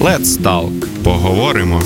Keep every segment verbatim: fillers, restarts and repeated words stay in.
Let's Talk. Поговоримо.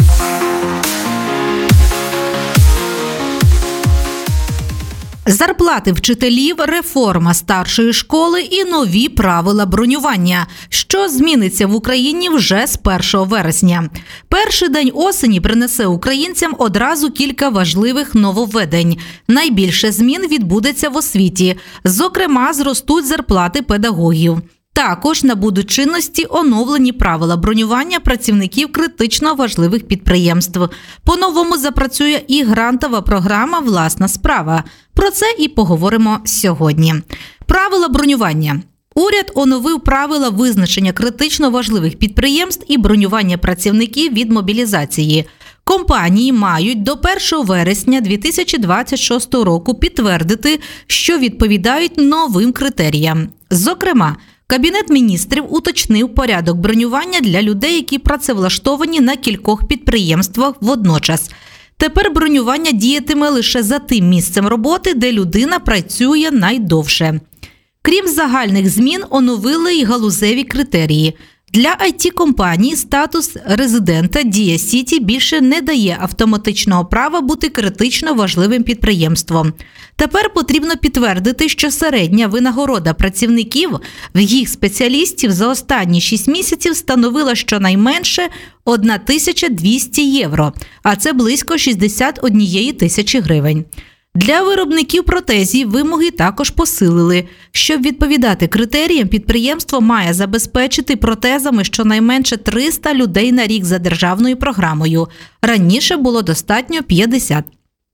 Зарплати вчителів, реформа старшої школи і нові правила бронювання. Що зміниться в Україні вже з першого вересня? Перший день осені принесе українцям одразу кілька важливих нововведень. Найбільше змін відбудеться в освіті. Зокрема, зростуть зарплати педагогів. Також набудуть чинності оновлені правила бронювання працівників критично важливих підприємств. По-новому запрацює і грантова програма «Власна справа». Про це і поговоримо сьогодні. Правила бронювання. Уряд оновив правила визначення критично важливих підприємств і бронювання працівників від мобілізації. Компанії мають до першого вересня дві тисячі двадцять шостого року підтвердити, що відповідають новим критеріям. Зокрема, Кабінет міністрів уточнив порядок бронювання для людей, які працевлаштовані на кількох підприємствах водночас. Тепер бронювання діятиме лише за тим місцем роботи, де людина працює найдовше. Крім загальних змін, оновили й галузеві критерії. Для ай ті-компаній статус резидента Дія Сіті більше не дає автоматичного права бути критично важливим підприємством. Тепер потрібно підтвердити, що середня винагорода працівників в їх спеціалістів за останні шість місяців становила щонайменше тисяча двісті євро, а це близько шістдесят однієї тисячі гривень. Для виробників протезів вимоги також посилили. Щоб відповідати критеріям, підприємство має забезпечити протезами щонайменше триста людей на рік за державною програмою. Раніше було достатньо п'ятдесят.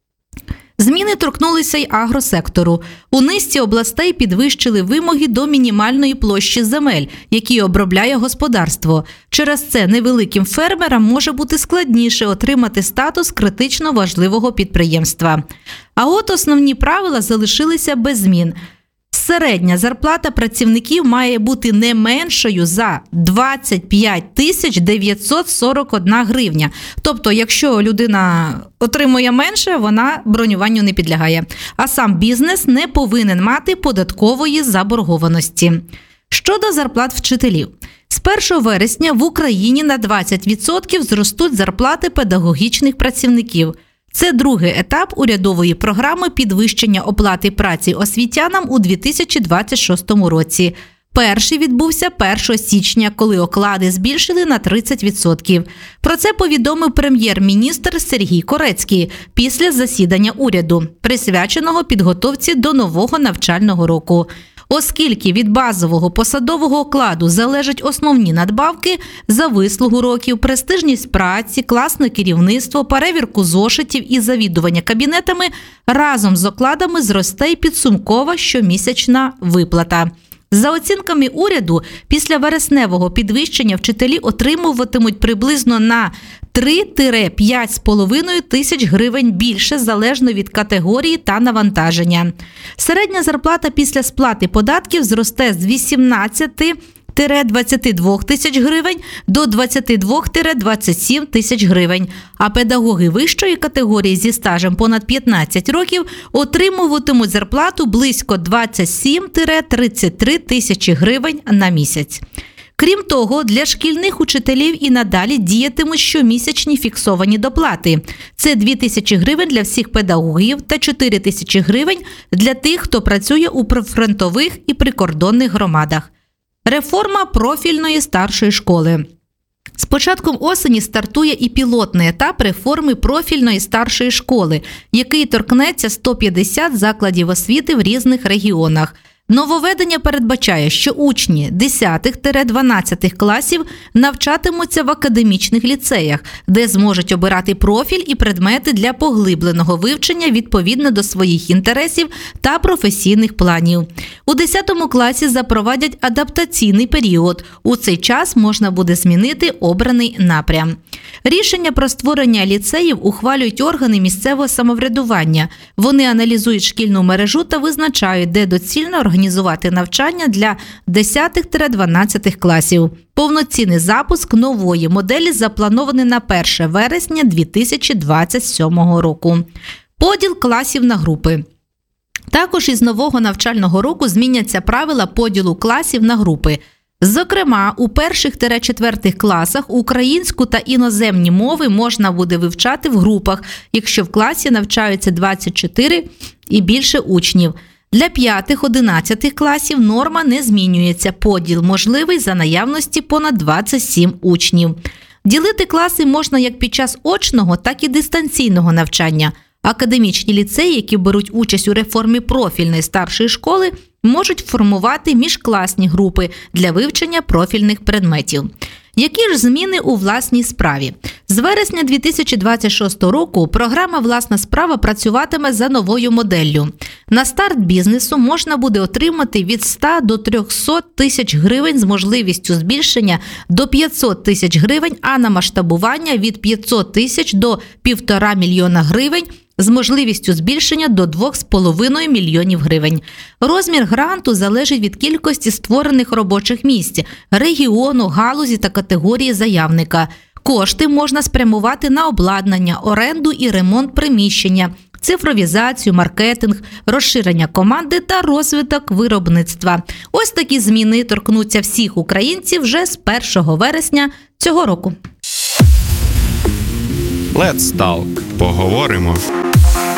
Зміни торкнулися й агросектору. У низці областей підвищили вимоги до мінімальної площі земель, які обробляє господарство. Через це невеликим фермерам може бути складніше отримати статус критично важливого підприємства. А от основні правила залишилися без змін. Середня зарплата працівників має бути не меншою за двадцять п'ять тисяч дев'ятсот сорок одна гривня. Тобто, якщо людина отримує менше, вона бронюванню не підлягає. А сам бізнес не повинен мати податкової заборгованості. Щодо зарплат вчителів. З першого вересня в Україні на двадцять відсотків зростуть зарплати педагогічних працівників. Це другий етап урядової програми підвищення оплати праці освітянам у дві тисячі двадцять шостому році. Перший відбувся першого січня, коли оклади збільшили на тридцять відсотків. Про це повідомив прем'єр-міністр Сергій Корецький після засідання уряду, присвяченого підготовці до нового навчального року. Оскільки від базового посадового окладу залежать основні надбавки за вислугу років, престижність праці, класне керівництво, перевірку зошитів і завідування кабінетами, разом з окладами зросте й підсумкова щомісячна виплата. За оцінками уряду, після вересневого підвищення вчителі отримуватимуть приблизно на три-п'ять з половиною тисяч гривень більше, залежно від категорії та навантаження. Середня зарплата після сплати податків зросте з вісімнадцяти - двадцяти двох тисяч гривень до двадцяти двох - двадцяти семи тисяч гривень, а педагоги вищої категорії зі стажем понад п'ятнадцять років отримуватимуть зарплату близько двадцять сім - тридцять три тисячі гривень на місяць. Крім того, для шкільних учителів і надалі діятимуть щомісячні фіксовані доплати. Це дві тисячі гривень для всіх педагогів та чотири тисячі гривень для тих, хто працює у прифронтових і прикордонних громадах. Реформа профільної старшої школи. З початком осені стартує і пілотний етап реформи профільної старшої школи, який торкнеться сто п'ятдесят закладів освіти в різних регіонах. Нововведення передбачає, що учні десятих-дванадцятих класів навчатимуться в академічних ліцеях, де зможуть обирати профіль і предмети для поглибленого вивчення відповідно до своїх інтересів та професійних планів. У десятому класі запровадять адаптаційний період. У цей час можна буде змінити обраний напрям. Рішення про створення ліцеїв ухвалюють органи місцевого самоврядування. Вони аналізують шкільну мережу та визначають, де доцільно організувати навчання для десятих-дванадцятих класів. Повноцінний запуск нової моделі запланований на перше вересня дві тисячі двадцять сьомого року. Поділ класів на групи. Також із нового навчального року зміняться правила поділу класів на групи. Зокрема, у перших-четвертих класах українську та іноземні мови можна буде вивчати в групах, якщо в класі навчаються двадцять чотири і більше учнів. Для п'ятих-одинадцятих класів норма не змінюється. Поділ можливий за наявності понад двадцять сім учнів. Ділити класи можна як під час очного, так і дистанційного навчання. Академічні ліцеї, які беруть участь у реформі профільної старшої школи, можуть формувати міжкласні групи для вивчення профільних предметів. Які ж зміни у власній справі? З вересня дві тисячі двадцять шостого року програма «Власна справа» працюватиме за новою моделлю. На старт бізнесу можна буде отримати від ста до трьохсот тисяч гривень з можливістю збільшення до п'ятсот тисяч гривень, а на масштабування від п'ятсот тисяч до півтора мільйона гривень з можливістю збільшення до двох з половиною мільйонів гривень. Розмір гранту залежить від кількості створених робочих місць, регіону, галузі та категорії заявника. Кошти можна спрямувати на обладнання, оренду і ремонт приміщення, цифровізацію, маркетинг, розширення команди та розвиток виробництва. Ось такі зміни торкнуться всіх українців вже з першого вересня цього року. Let's Talk. Поговоримо.